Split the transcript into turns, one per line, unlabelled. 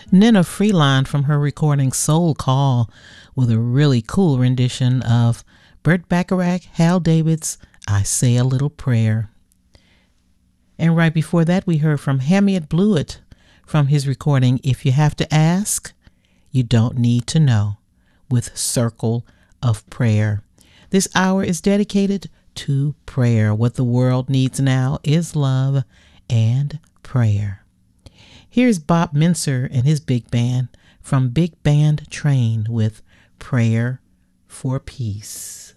Nina Freeline from her recording Soul Call with a really cool rendition of Burt Bacharach, Hal David's I Say a Little Prayer. And right before that, we heard from Hamiet Blewett from his recording If You Have to Ask, You Don't Need to Know with Circle of Prayer. This hour is dedicated to prayer. What the world needs now is love and prayer. Here's Bob Mincer and his big band from Big Band Train with Prayer for Peace.